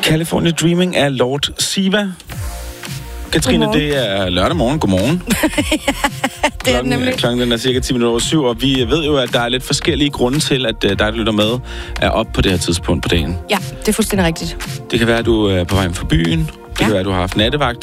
California Dreaming af Lord Siva. Katrine, Godmorgen. det er lørdag morgen. Godmorgen. Det er nemlig. Klokken den er cirka 10 minutter over 7, og vi ved jo, at der er lidt forskellige grunde til, at dig, der lytter med, er op på det her tidspunkt på dagen. Ja, det er fuldstændig rigtigt. Det kan være, at du er på vej fra byen. Det kan være, at du har haft nattevagt.